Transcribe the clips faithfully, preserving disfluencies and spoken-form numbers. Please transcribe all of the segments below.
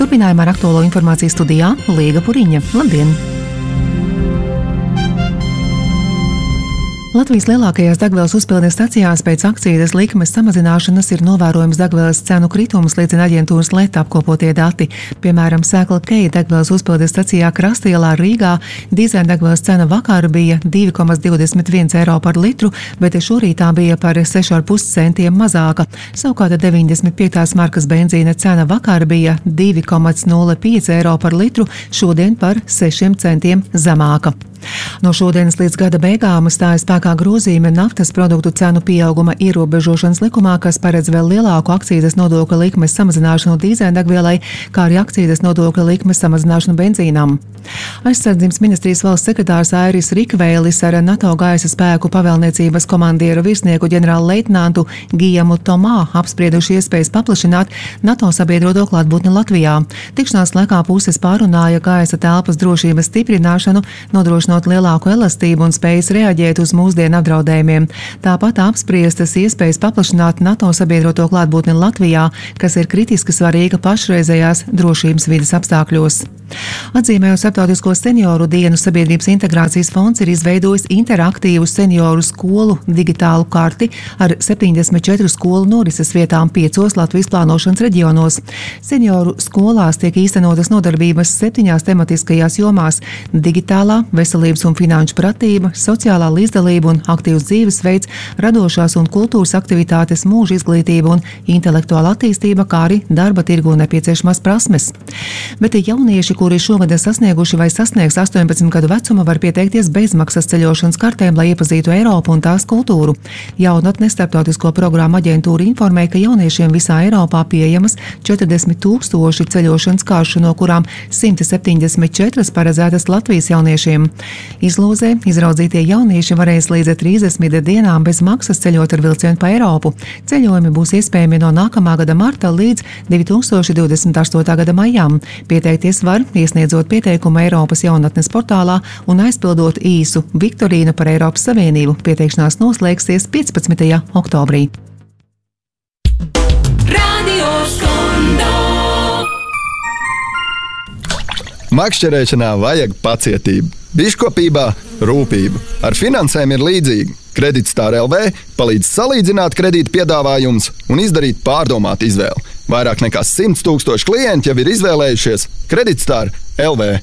Turpinājumā ar aktuālo informāciju studijā Līga Puriņa. Labdien! Latvijas lielākajās degvielas uzpildes stacijās pēc akcijas likmes samazināšanas ir novērojams degvielas cenu kritums, liecina aģentūras Leta apkopotie dati. Piemēram, Circle K degvielas uzpildes stacijā Krastielā Rīgā dīzeļdegvielas cena vakar bija divi komats divdesmit viens eiro par litru, bet šorīt tā bija par seši komats pieci centiem mazāka. Savukārt deviņdesmit piektās markas benzīna cena vakar bija divi komats nulle pieci eiro par litru, šodien par sešiem centiem zemāka. No šodienas līdz gada beigām stājas spēkā grozījumi naftas produktu cenu pieauguma ierobežošanas likumā, kas paredz vēl lielāku akcīzes nodokļa likmes samazināšanu dīzeļdegvielai, kā arī akcīzes nodokļa likmes samazināšanu benzīnam. Aizsardzības ministrijas valsts sekretārs Airis Rikvēlis ar NATO gaisa spēku pavēlniecības komandieru virsnieku ģenerālu leitnantu Gijamu Tomā apsprieduši iespējas paplašināt NATO sabiedroto klātbūtni Latvijā. Tikšanās laikā puses pārunāja gaisa telpas drošības stiprināšanu, nodrošinot lielāku elastību un spējas reaģēt uz mūsdienu apdraudējumiem. Tāpat apspriestas iespējas paplašināt NATO sabiedroto klātbūtni Latvijā, kas ir kritiski svarīga pašreizējās drošības vides apstākļos. Atzīmējot Starptautisko senioru dienu, Sabiedrības integrācijas fonds ir izveidojis interaktīvu senioru skolu digitālu karti ar septiņdesmit četru skolu norises vietām piecos Latvijas plānošanas reģionos. Senioru skolās tiek īstenotas nodarbības septiņās tematiskajās jomās – digitālā, veselības un finanšu pratība, sociālā līdzdalība un aktīvs dzīvesveids, radošās un kultūras aktivitātes, mūža izglītība un intelektuāla attīstība, kā arī darba tirgu nepieciešamās prasmes. Bet jaunieši, kuri šogad sasnieguši vai sasniegs astoņpadsmit gadu vecumu, var pieteikties bezmaksas ceļošanas kartēm, lai iepazītu Eiropu un tās kultūru. Jaunatnes starptautisko programmu aģentūra informē, ka jauniešiem visā Eiropā pieejamas četrdesmit tūkstoši ceļošanas karšu, no kurām simt septiņdesmit četras paredzētas Latvijas jauniešiem. Izlozē izraudzītie jaunieši varēs līdz trīsdesmit dienām bez maksas ceļot ar vilcienu pa Eiropu. Ceļojumi būs iespējami no nākamā gada marta līdz divi tūkstoši divdesmit astotā gada maijām. Pieteikties var, iesniedzot pieteikumu Eiropas jaunatnes portālā un aizpildot īsu viktorīnu par Eiropas Savienību. Pieteikšanās noslēgsies piecpadsmitajā oktobrī. Radio Skondo. Makšķerēšanā vajag pacietību, biškopībā rūpību. Ar finansēm ir līdzīgi. Kreditstar L V palīdz salīdzināt kredīta piedāvājumus un izdarīt pārdomātu izvēli. Vairāk nekā simts tūkstoši klienti jau ir izvēlējušies Kreditstar L V.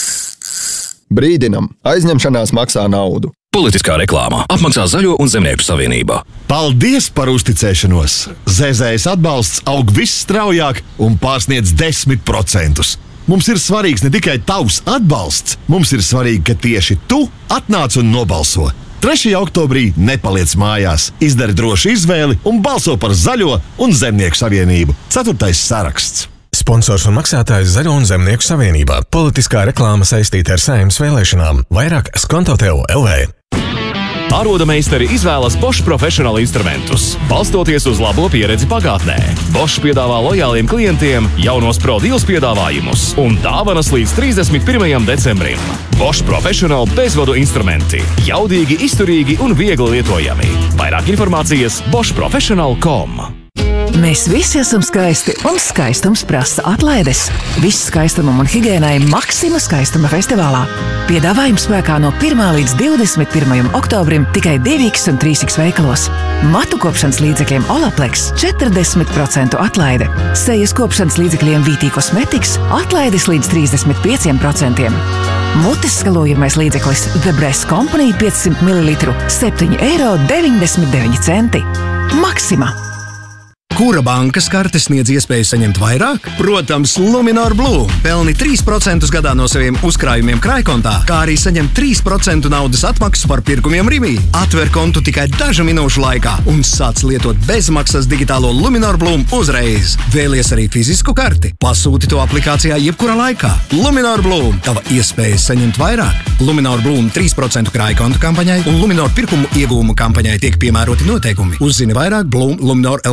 Brīdinam, aizņemšanās maksā naudu. Politiskā reklāmā apmaksā Zaļo un Zemnieku savienībā. Paldies par uzticēšanos! Z Z S atbalsts aug visstraujāk un pārsniedz desmit procentus. Mums ir svarīgs ne tikai tavs atbalsts, mums ir svarīgi, ka tieši tu atnāc un nobalso. trešajā oktobrī nepaliec mājās, izdari drošu izvēli un balso par Zaļo un Zemnieku savienību. Ceturtais saraksts. Sponsors un maksātājs Zaļo un Zemnieku savienībā. Politiskā reklāma saistīta ar Saeimas vēlēšanām. Vairāk Skonto tev L V. Aroda meistari izvēlas Bosch Professional instrumentus, balstoties uz labo pieredzi pagātnē. Bosch piedāvā lojāliem klientiem jaunos Pro Deals piedāvājumus un dāvanas līdz trīsdesmit pirmajam decembrim. Bosch Professional bezvadu instrumenti. Jaudīgi, izturīgi un viegli lietojami. Vairāk informācijas bosch professional punkt com. Mēs visi esam skaisti, un skaistums prasa atlaides. Viss skaistumam un higiēnai Maxima skaistuma festivālā. Piedāvājums spēkā no pirmā līdz divdesmit pirmajam oktobrim tikai divi X un trīs X veikalos. Matu kopšanas līdzekļiem Olaplex četrdesmit procentu atlaide. Sejas kopšanas līdzekļiem Vītī Kosmetiks atlaides līdz trīsdesmit pieciem procentiem. Mutes skalojamais līdzeklis The Breast Company piecsimt mililitru septiņi eiro deviņdesmit deviņi centi. Maxima! Kura bankas karte sniedz iespēju saņemt vairāk? Protams, Luminor Blue. Pelni trīs procentus gadā no saviem uzkrājumiem krājkontā, kā arī saņem trīs procentu naudas atmaksu par pirkumiem Rivī. Atver kontu tikai dažu minūšu laikā un sāc lietot bezmaksas digitālo Luminor Blue uzreiz. Vēlies arī fizisku karti? Pasūti to aplikācijā jebkurā laikā. Luminor Blue. Tava iespēja saņemt vairāk. Luminor Blue trīs procentu krājkontu kampaņai un Luminor pirkumu iegūmu kampaņai tiek piemēroti noteikumi. Uzzini vairāk Blue Luminor L V.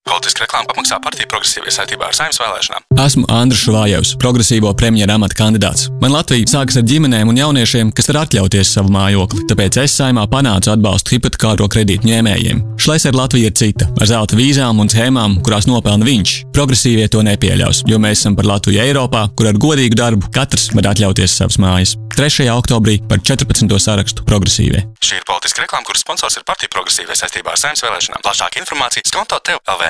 Politiska reklāma apmaksā partiju progresīvie saistībā ar Saeimas vēlēšanām. Esmu Andris Šuvājevs, progresīvo premjera amata kandidāts. Man Latvija sākas ar ģimenēm un jauniešiem, kas var atļauties savu mājokli, tāpēc es Saeimā panācu atbalstu hipotekāro kredītu ņēmējiem. Šlesera Latvija ir cita, ar zelta vīzām un schēmām, kurās nopelna viņš. Progresīvie to nepieļaus, jo mēs esam par Latviju Eiropā, kur ar godīgu darbu katrs var atļauties savas mājas. trešajā oktobrī par četrpadsmito sarakstu progresīvie. Šī ir politiska reklāma, kuras sponsors ir partiju progresīvie saistībā ar Saeimas vēlēšanām. Plašāka informācija skonto tev L V.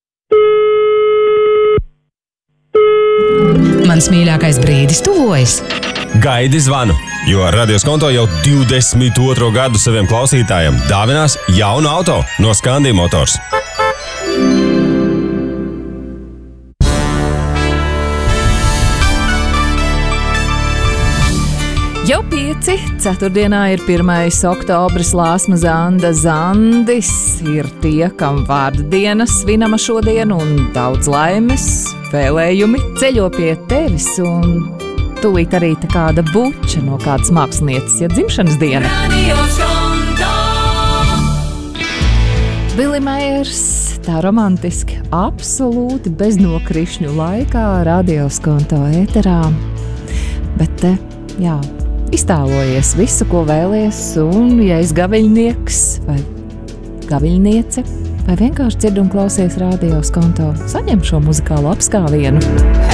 Mans mīļākais brīdis tuvojas. Gaidi zvanu, jo Radio Skonto jau divdesmit otro gadu saviem klausītājiem dāvinās jaunu auto no Scandi Motors. Jau pieci, ceturtdienā ir pirmais oktobris, Lāsma Zanda Zandis ir tie, kam vārda dienas svinama šodien un daudz laimes, vēlējumi ceļo pie tevis un tūlīt arī tā kāda buča no kādas mākslinieces, ja dzimšanas diena. Billy Meiers, tā romantiski, absolūti bez nokrišņu laikā, Radio Skonto ēterā, bet, jā, iztēlojies visu, ko vēlies, un, ja esi gaviļnieks vai gaviļniece, vai vienkārši dzird un klausies Radio Skonto, saņem šo muzikālo apskāvienu.